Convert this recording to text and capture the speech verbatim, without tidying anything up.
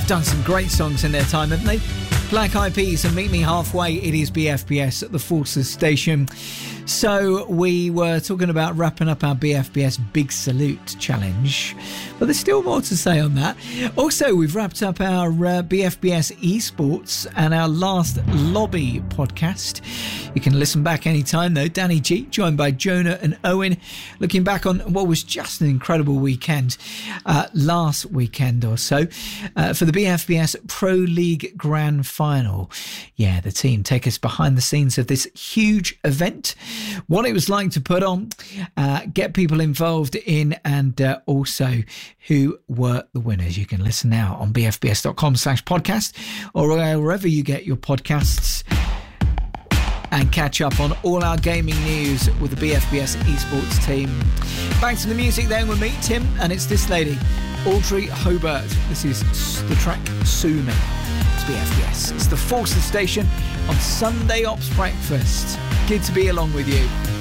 done some great songs in their time, haven't they? Black Eyed Peas and Meet Me Halfway. It is B F B S at the Forces Station. So we were talking about wrapping up our B F B S Big Salute Challenge, but there's still more to say on that. Also, we've wrapped up our uh, B F B S Esports and our last Lobby podcast. You can listen back anytime though. Danny G, joined by Jonah and Owen, looking back on what was just an incredible weekend uh, last weekend or so uh, for the B F B S Pro League Grand Final. Yeah, the team take us behind the scenes of this huge event, what it was like to put on, uh, get people involved in, and uh, also who were the winners. You can listen now on bfbs.com slash podcast or wherever you get your podcasts, and catch up on all our gaming news with the B F B S Esports team. Back to the music then with me, Tim, and it's this lady, Audrey Hobart. This is the track Sue Me. It's B F B S. It's the Forces Station on Sunday Ops Breakfast. Good to be along with you.